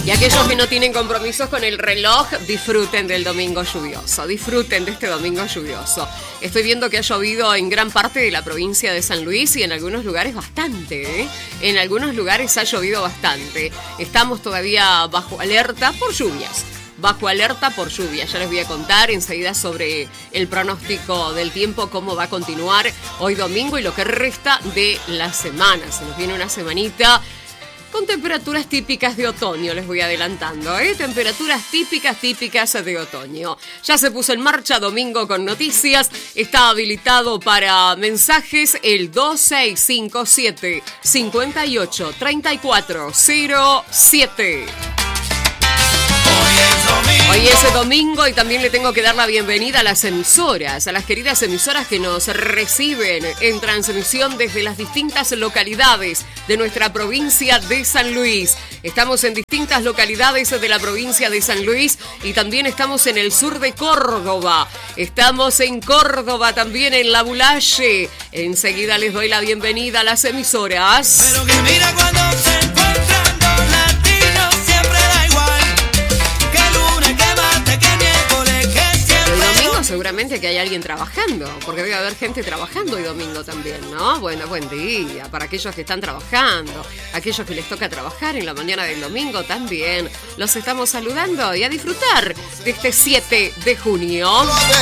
Y aquellos que no tienen compromisos con el reloj, disfruten del domingo lluvioso, disfruten de este domingo lluvioso. Estoy viendo que ha llovido en gran parte de la provincia de San Luis y en algunos lugares bastante, ¿eh? En algunos lugares ha llovido bastante. Estamos todavía bajo alerta por lluvias. Bajo alerta por lluvia. Ya les voy a contar enseguida sobre el pronóstico del tiempo, cómo va a continuar hoy domingo y lo que resta de la semana. Se nos viene una semanita con temperaturas típicas de otoño, les voy adelantando, ¿eh? Temperaturas típicas de otoño. Ya se puso en marcha Domingo con Noticias. Está habilitado para mensajes el 2657 58 34 07. Hoy es domingo y también le tengo que dar la bienvenida a las emisoras, a las queridas emisoras que nos reciben en transmisión desde las distintas localidades de nuestra provincia de San Luis. Estamos en distintas localidades de la provincia de San Luis y también estamos en el sur de Córdoba. Estamos en Córdoba, también en La Bulaye. Enseguida les doy la bienvenida a las emisoras. Pero que mira cuando se encuentran dos latinos, siempre da igual. Seguramente que hay alguien trabajando, porque debe haber gente trabajando hoy domingo también, ¿no? Bueno, buen día para aquellos que están trabajando, aquellos que les toca trabajar en la mañana del domingo también. Los estamos saludando y a disfrutar de este 7 de junio.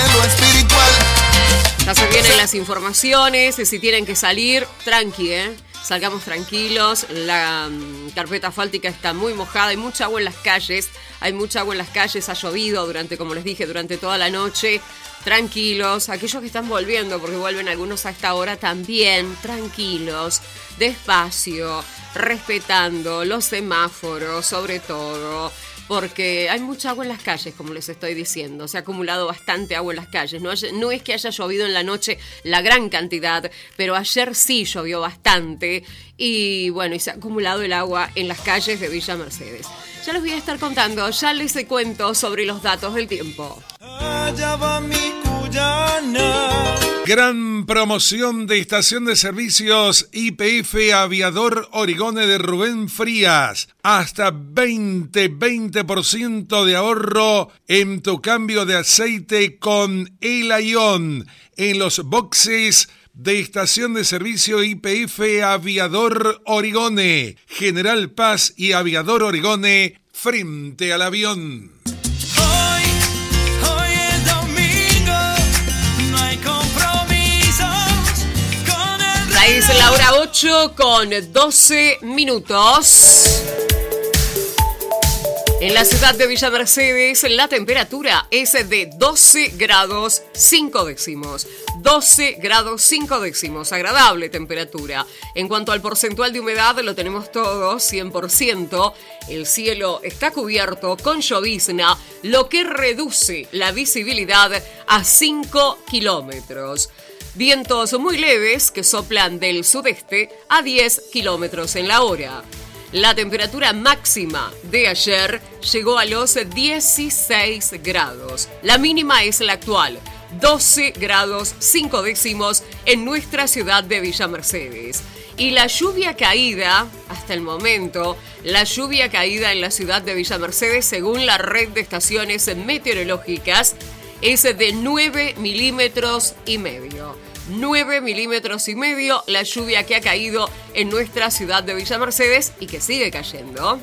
Ya se vienen las informaciones, si tienen que salir, tranqui, salgamos tranquilos. La carpeta asfáltica está muy mojada, hay mucha agua en las calles. Hay mucha agua en las calles, ha llovido como les dije, durante toda la noche. Tranquilos, aquellos que están volviendo, porque vuelven algunos a esta hora también, tranquilos, despacio, respetando los semáforos sobre todo, porque hay mucha agua en las calles, como les estoy diciendo. Se ha acumulado bastante agua en las calles. No es que haya llovido en la noche la gran cantidad, pero ayer sí llovió bastante. Y bueno, y se ha acumulado el agua en las calles de Villa Mercedes. Ya les voy a estar contando, ya les cuento sobre los datos del tiempo. Allá va mi cuyana. Gran promoción de estación de servicios YPF Aviador Origone de Rubén Frías. Hasta 20% de ahorro en tu cambio de aceite con El Aion en los boxes de estación de servicio YPF Aviador Origone, General Paz y Aviador Origone frente al avión. Hoy es domingo, no hay compromisos con el... Ya es la hora 8 con 12 minutos. En la ciudad de Villa Mercedes, la temperatura es de 12 grados 5 décimos. 12 grados 5 décimos, agradable temperatura. En cuanto al porcentual de humedad, lo tenemos todo, 100%. El cielo está cubierto con llovizna, lo que reduce la visibilidad a 5 kilómetros. Vientos muy leves que soplan del sudeste a 10 kilómetros en la hora. La temperatura máxima de ayer llegó a los 16 grados. La mínima es la actual, 12 grados 5 décimos en nuestra ciudad de Villa Mercedes. Y la lluvia caída, hasta el momento, la lluvia caída en la ciudad de Villa Mercedes, según la red de estaciones meteorológicas, es de 9,5 milímetros. 9,5 milímetros la lluvia que ha caído en nuestra ciudad de Villa Mercedes y que sigue cayendo.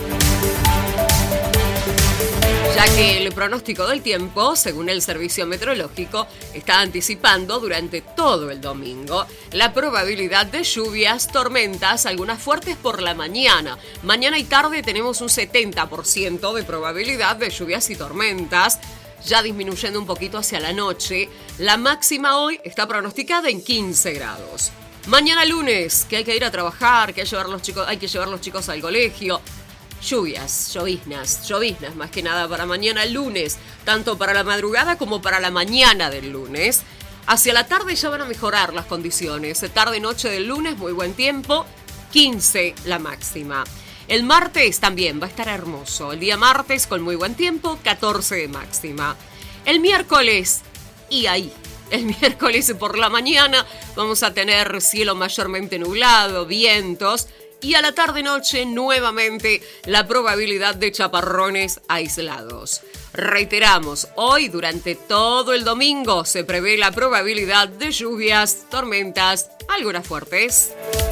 Ya que el pronóstico del tiempo, según el servicio meteorológico, está anticipando durante todo el domingo la probabilidad de lluvias, tormentas, algunas fuertes por la mañana. Mañana y tarde tenemos un 70% de probabilidad de lluvias y tormentas, ya disminuyendo un poquito hacia la noche. La máxima hoy está pronosticada en 15 grados. Mañana lunes, que hay que ir a trabajar, que hay que llevar los chicos al colegio. Lloviznas más que nada para mañana lunes, tanto para la madrugada como para la mañana del lunes. Hacia la tarde ya van a mejorar las condiciones. Tarde-noche del lunes, muy buen tiempo, 15 la máxima. El martes también va a estar hermoso. El día martes con muy buen tiempo, 14 de máxima. El miércoles, el miércoles por la mañana vamos a tener cielo mayormente nublado, vientos y a la tarde-noche nuevamente la probabilidad de chaparrones aislados. Reiteramos, hoy durante todo el domingo se prevé la probabilidad de lluvias, tormentas, algunas fuertes.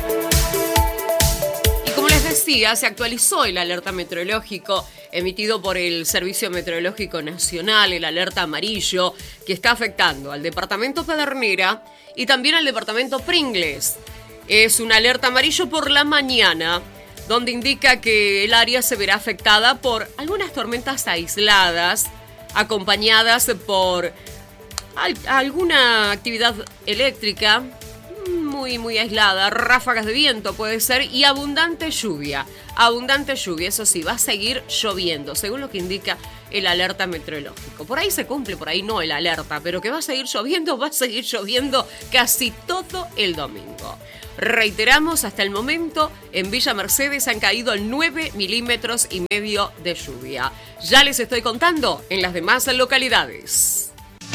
Y como les decía, se actualizó el alerta meteorológico emitido por el Servicio Meteorológico Nacional, el alerta amarillo, que está afectando al departamento Pedernera y también al departamento Pringles. Es un alerta amarillo por la mañana, donde indica que el área se verá afectada por algunas tormentas aisladas, acompañadas por alguna actividad eléctrica muy aislada, ráfagas de viento puede ser, y abundante lluvia. Abundante lluvia, eso sí, va a seguir lloviendo, según lo que indica el alerta meteorológico. Por ahí se cumple, por ahí no el alerta, pero que va a seguir lloviendo casi todo el domingo. Reiteramos, hasta el momento en Villa Mercedes han caído 9,5 milímetros de lluvia. Ya les estoy contando en las demás localidades.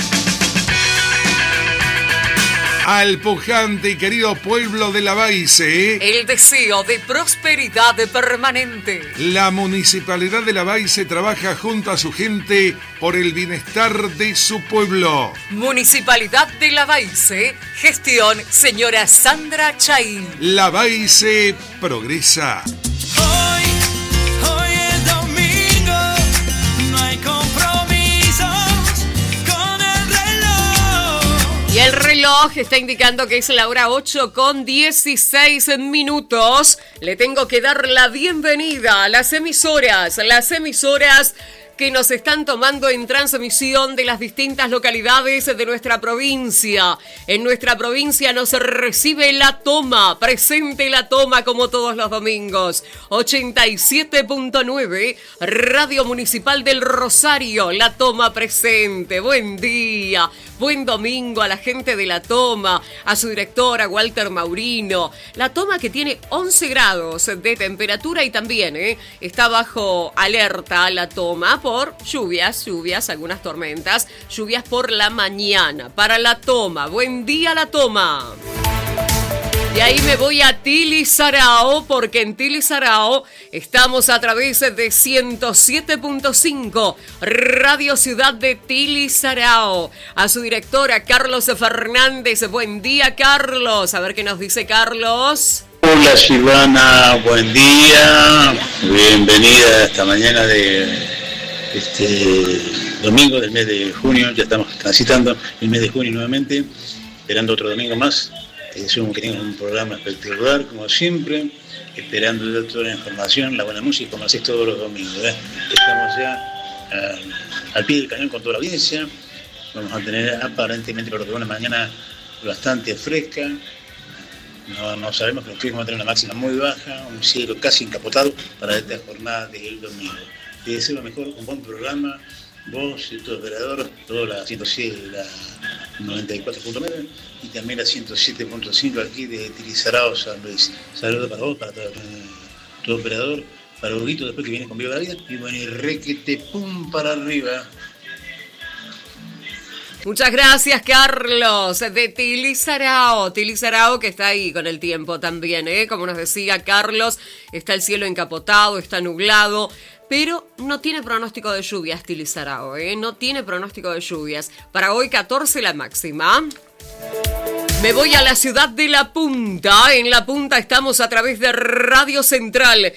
Al pujante y querido pueblo de Lavalle, el deseo de prosperidad permanente. La Municipalidad de Lavalle trabaja junto a su gente por el bienestar de su pueblo. Municipalidad de Lavalle, gestión señora Sandra Chaín. Lavalle progresa. Hoy es domingo, no hay compromisos con el reloj. Y el reloj está indicando que es la hora 8:16. Le tengo que dar la bienvenida a las emisoras que nos están tomando en transmisión de las distintas localidades de nuestra provincia. En nuestra provincia nos recibe La Toma, presente La Toma como todos los domingos. 87.9, Radio Municipal del Rosario, La Toma presente. Buen día, buen domingo a la gente de La Toma, a su directora Walter Maurino. La Toma que tiene 11 grados de temperatura y también está bajo alerta La Toma por lluvias, algunas tormentas, lluvias por la mañana. Para La Toma, buen día La Toma. Y ahí me voy a Tilizarao, porque en Tilizarao estamos a través de 107.5, Radio Ciudad de Tilizarao. A su directora, Carlos Fernández. Buen día, Carlos. A ver qué nos dice Carlos. Hola, Silvana. Buen día. Bienvenida esta mañana de este domingo del mes de junio. Ya estamos transitando el mes de junio nuevamente, esperando otro domingo más. Decimos que tengan un programa espectacular, como siempre, esperando toda la información, la buena música, como hacéis todos los domingos. Estamos ya al pie del cañón con toda la audiencia. Vamos a tener aparentemente por una mañana bastante fresca. No sabemos, pero creo que vamos a tener una máxima muy baja, un cielo casi encapotado para esta jornada del domingo. Te deseo lo mejor, un buen programa, vos y tu operador, toda la 107, la 94.9 y también la 107.5 aquí de Tilizarao, San Luis. Saludos para vos, para todo tu operador, para Huguito después que viene con Viva la Vida, y bueno, y requete pum para arriba. Muchas gracias, Carlos, de Tilizarao que está ahí con el tiempo también, como nos decía Carlos, está el cielo encapotado, está nublado, pero no tiene pronóstico de lluvias Tilizarao, no tiene pronóstico de lluvias. Para hoy 14 la máxima. Me voy a la ciudad de La Punta. En La Punta estamos a través de Radio Central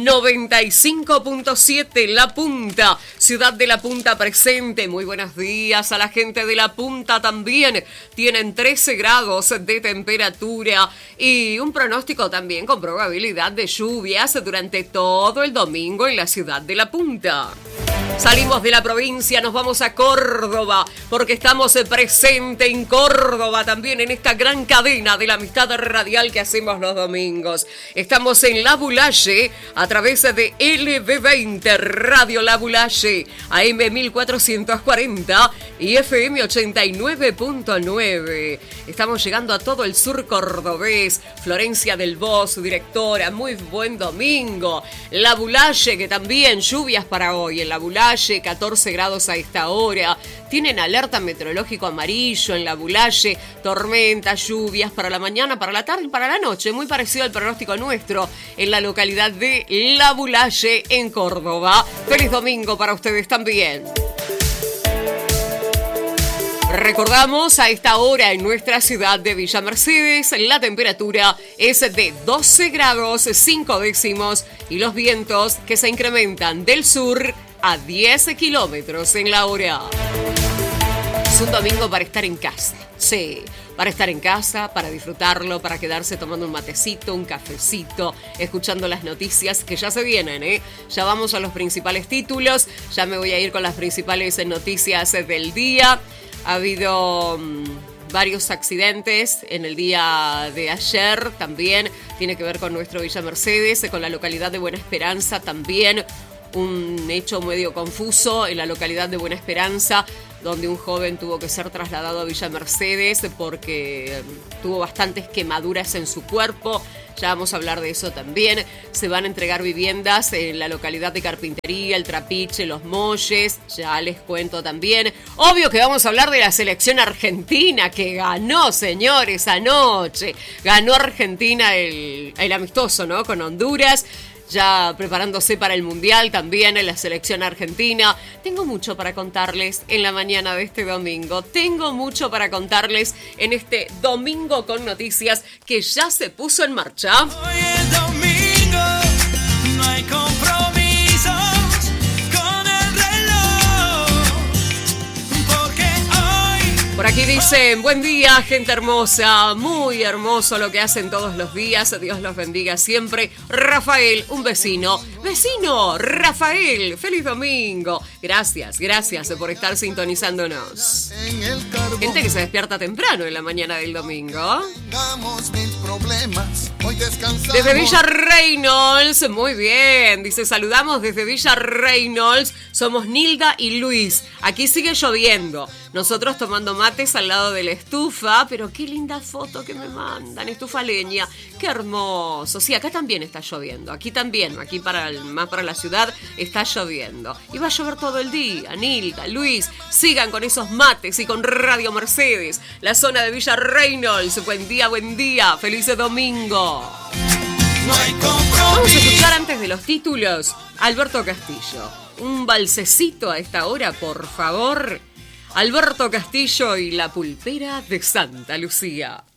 95.7. La Punta, ciudad de La Punta presente. Muy buenos días a la gente de La Punta también. Tienen 13 grados de temperatura y un pronóstico también con probabilidad de lluvias durante todo el domingo en la ciudad de La Punta. Salimos de la provincia, nos vamos a Córdoba, porque estamos presente en Córdoba también en esta gran cadena de la amistad radial que hacemos los domingos. Estamos en La Bulaye a través de LB20, Radio La Bulaye, AM 1440 y FM 89.9. Estamos llegando a todo el sur cordobés. Florencia del Bosch, su directora, muy buen domingo. La Bulaye, que también lluvias para hoy en La Bulaye. Bulaye, 14 grados a esta hora. Tienen alerta meteorológico amarillo en la Bulaye, tormentas, lluvias para la mañana, para la tarde y para la noche. Muy parecido al pronóstico nuestro en la localidad de La Bulaye, en Córdoba. Feliz domingo para ustedes también. Recordamos, a esta hora en nuestra ciudad de Villa Mercedes, la temperatura es de 12 grados 5 décimos y los vientos que se incrementan del sur a 10 kilómetros en la hora. Es un domingo para estar en casa, sí, para estar en casa, para disfrutarlo, para quedarse tomando un matecito, un cafecito, escuchando las noticias que ya se vienen, ¿eh? Ya vamos a los principales títulos, ya me voy a ir con las principales noticias del día. Ha habido varios accidentes en el día de ayer, también tiene que ver con nuestro Villa Mercedes, con la localidad de Buena Esperanza también. Un hecho medio confuso en la localidad de Buena Esperanza, donde un joven tuvo que ser trasladado a Villa Mercedes porque tuvo bastantes quemaduras en su cuerpo. Ya vamos a hablar de eso también. Se van a entregar viviendas en la localidad de Carpintería, El Trapiche, Los Molles. Ya les cuento también. Obvio que vamos a hablar de la selección argentina que ganó, señores, anoche. Ganó Argentina el amistoso, ¿no? Con Honduras. Ya preparándose para el Mundial también en la selección argentina. Tengo mucho para contarles en la mañana de este domingo. Tengo mucho para contarles en este domingo con noticias que ya se puso en marcha. Hoy es domingo, no hay compromisos con el reloj, porque hoy... Por aquí dicen, buen día, gente hermosa, muy hermoso lo que hacen todos los días, Dios los bendiga siempre. Rafael, un vecino, Rafael, feliz domingo. Gracias por estar sintonizándonos. Gente que se despierta temprano en la mañana del domingo. Desde Villa Reynolds, muy bien, dice, saludamos desde Villa Reynolds, somos Nilda y Luis, aquí sigue lloviendo, nosotros tomando mates al lado de la estufa, pero qué linda foto que me mandan, estufa leña, qué hermoso. Sí, acá también está lloviendo, aquí también, aquí más para la ciudad está lloviendo. Y va a llover todo el día, Nilda, Luis, sigan con esos mates y con Radio Mercedes, la zona de Villa Reynolds. Buen día, feliz domingo. No hay compromiso. Vamos a escuchar antes de los títulos Alberto Castillo. Un balsecito a esta hora, por favor. Alberto Castillo y la pulpera de Santa Lucía.